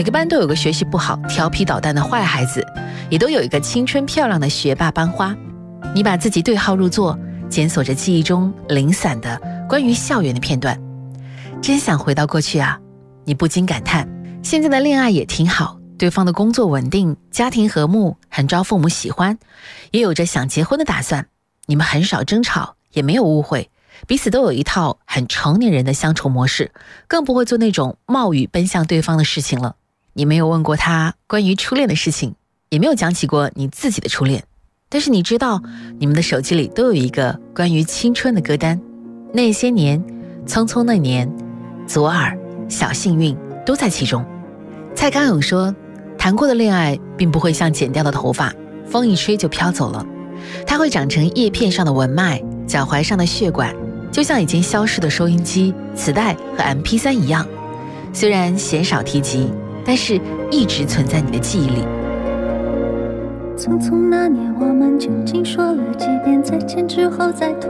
个班都有个学习不好、调皮捣蛋的坏孩子，也都有一个青春漂亮的学霸班花。你把自己对号入座，检索着记忆中零散的关于校园的片段，真想回到过去啊！你不禁感叹，现在的恋爱也挺好，对方的工作稳定，家庭和睦，很招父母喜欢，也有着想结婚的打算。你们很少争吵，也没有误会，彼此都有一套很成年人的相处模式，更不会做那种冒雨奔向对方的事情了。你没有问过他关于初恋的事情，也没有讲起过你自己的初恋，但是你知道，你们的手机里都有一个关于青春的歌单，那些年，匆匆那年，左耳，小幸运都在其中。蔡康永说，谈过的恋爱并不会像剪掉的头发，风一吹就飘走了，它会长成叶片上的纹脉，脚踝上的血管，就像已经消失的收音机、磁带和 MP3 一样，虽然鲜少提及，但是一直存在你的记忆里。 匆匆那年，我们究竟说了几遍再见之后再